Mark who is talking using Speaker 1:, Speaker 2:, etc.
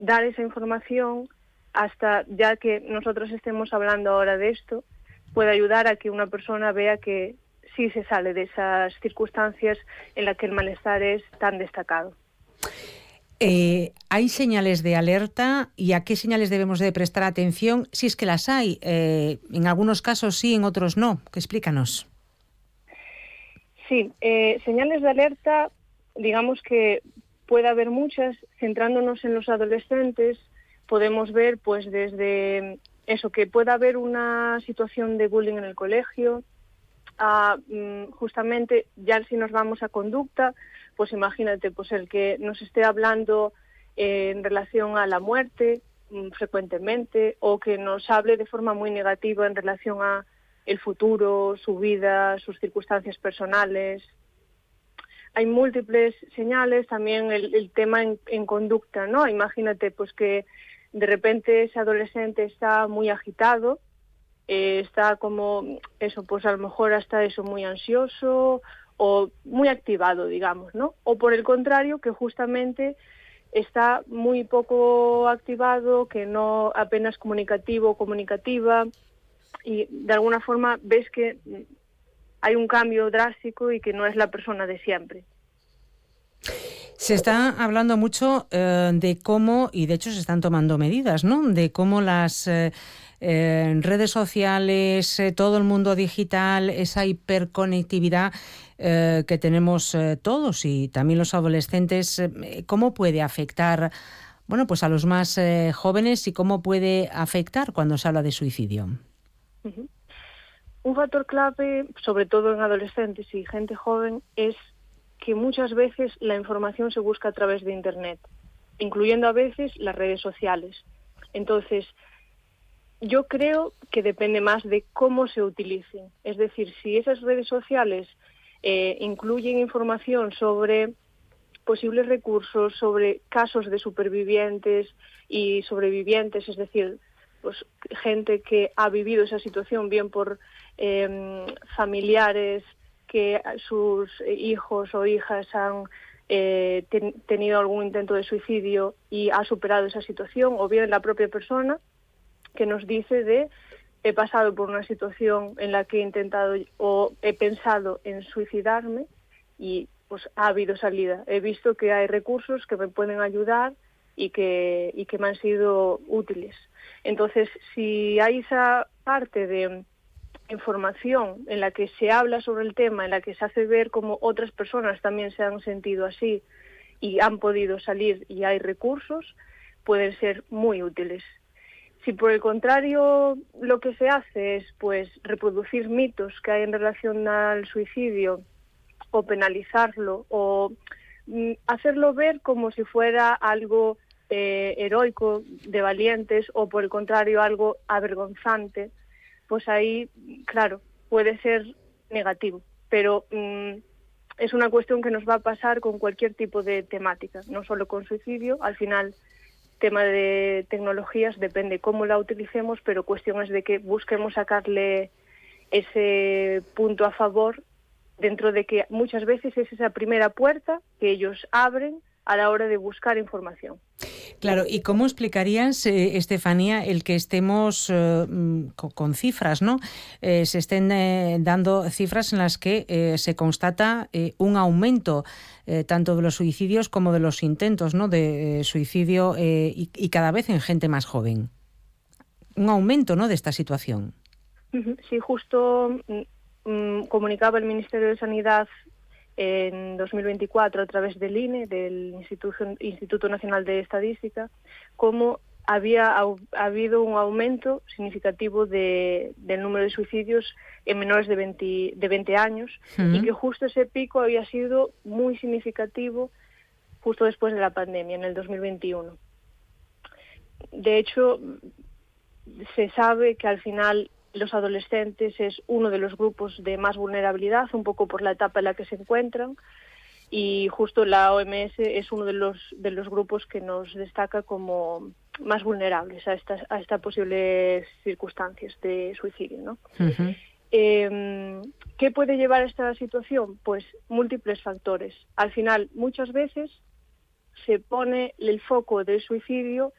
Speaker 1: dar esa información hasta, ya que nosotros estemos hablando ahora de esto, puede ayudar a que una persona vea que sí se sale de esas circunstancias en las que el malestar es tan destacado.
Speaker 2: ¿Hay señales de alerta y a qué señales debemos de prestar atención? Si es que las hay, en algunos casos sí, en otros no. Explícanos.
Speaker 1: Sí, señales de alerta, digamos que puede haber muchas. Centrándonos en los adolescentes, podemos ver pues desde eso, que pueda haber una situación de bullying en el colegio, a justamente, ya si nos vamos a conducta, pues imagínate, pues el que nos esté hablando en relación a la muerte frecuentemente, o que nos hable de forma muy negativa en relación a el futuro, su vida, sus circunstancias personales. Hay múltiples señales, también el tema en conducta, ¿no? Imagínate pues que de repente ese adolescente está muy agitado, está como eso, pues a lo mejor hasta eso muy ansioso o muy activado, digamos, ¿no? O por el contrario, que justamente está muy poco activado, que no apenas comunicativo o comunicativa, y de alguna forma ves que hay un cambio drástico y que no es la persona de siempre.
Speaker 2: Se está hablando mucho de cómo, y de hecho se están tomando medidas, ¿no? De cómo las redes sociales, todo el mundo digital, esa hiperconectividad que tenemos todos y también los adolescentes, ¿cómo puede afectar, bueno, pues a los más jóvenes y cómo puede afectar cuando se habla de suicidio?
Speaker 1: Uh-huh. Un factor clave, sobre todo en adolescentes y gente joven, es que muchas veces la información se busca a través de Internet, incluyendo a veces las redes sociales. Entonces, yo creo que depende más de cómo se utilicen. Es decir, si esas redes sociales incluyen información sobre posibles recursos, sobre casos de supervivientes y sobrevivientes, es decir, pues gente que ha vivido esa situación, bien por familiares, que sus hijos o hijas han tenido algún intento de suicidio y ha superado esa situación, o bien la propia persona que nos dice he pasado por una situación en la que he intentado o he pensado en suicidarme y pues ha habido salida. He visto que hay recursos que me pueden ayudar y que me han sido útiles. Entonces, si hay esa parte de información en la que se habla sobre el tema, en la que se hace ver cómo otras personas también se han sentido así y han podido salir y hay recursos, pueden ser muy útiles. Si por el contrario lo que se hace es pues reproducir mitos que hay en relación al suicidio o penalizarlo o hacerlo ver como si fuera algo heroico, de valientes, o por el contrario algo avergonzante, pues ahí, claro, puede ser negativo, pero es una cuestión que nos va a pasar con cualquier tipo de temática, no solo con suicidio. Al final, tema de tecnologías, depende cómo la utilicemos, pero cuestión es de que busquemos sacarle ese punto a favor, dentro de que muchas veces es esa primera puerta que ellos abren a la hora de buscar información.
Speaker 2: Claro, ¿y cómo explicarías, Estefanía, el que estemos con cifras, ¿no? Se estén dando cifras en las que se constata un aumento tanto de los suicidios como de los intentos, ¿no?, de suicidio y cada vez en gente más joven? Un aumento, ¿no?, de esta situación.
Speaker 1: Sí, justo comunicaba el Ministerio de Sanidad en 2024 a través del INE, del Instituto Nacional de Estadística, cómo había habido un aumento significativo del número de suicidios en menores de 20 años, uh-huh, y que justo ese pico había sido muy significativo justo después de la pandemia, en el 2021. De hecho, se sabe que al final los adolescentes es uno de los grupos de más vulnerabilidad, un poco por la etapa en la que se encuentran, y justo la OMS es uno de los grupos que nos destaca como más vulnerables a estas posibles circunstancias de suicidio, ¿no? Uh-huh. ¿Qué puede llevar a esta situación? Pues múltiples factores. Al final, muchas veces se pone el foco del suicidio